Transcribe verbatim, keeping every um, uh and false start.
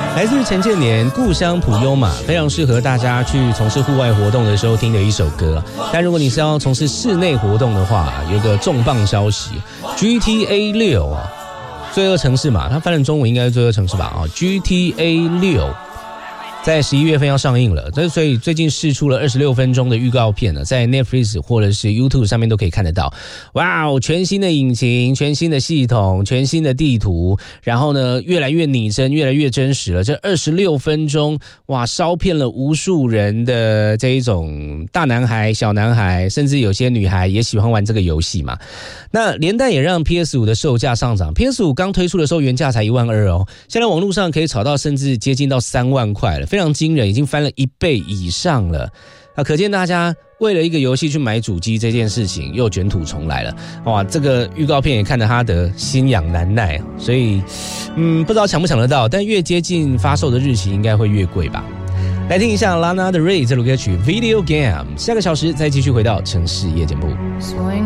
来自于陈建年，故乡普悠玛，非常适合大家去从事户外活动的时候听的一首歌。但如果你是要从事室内活动的话，有个重磅消息 ，G T A 六啊，罪恶城市嘛，它翻成中文应该是罪恶城市吧？啊 ，G T A 六。在十一月份要上映了，所以最近释出了二十六分钟的预告片呢，在 Netflix 或者是 YouTube 上面都可以看得到。哇哦，全新的引擎，全新的系统，全新的地图，然后呢，越来越拟真，越来越真实了。这二十六分钟，哇，烧遍了无数人的这一种大男孩、小男孩，甚至有些女孩也喜欢玩这个游戏嘛。那连带也让 P S 五 的售价上涨。P S 五 刚推出的时候原价才一万二哦，现在网络上可以炒到甚至接近到三万块了。非常惊人，已经翻了一倍以上了啊！可见大家为了一个游戏去买主机这件事情又卷土重来了。哇，这个预告片也看得哈德心痒难耐，所以嗯，不知道抢不抢得到，但越接近发售的日期应该会越贵吧。来听一下 Lana Del Rey 这首歌曲 Video Game， 下个小时再继续回到城市夜间部。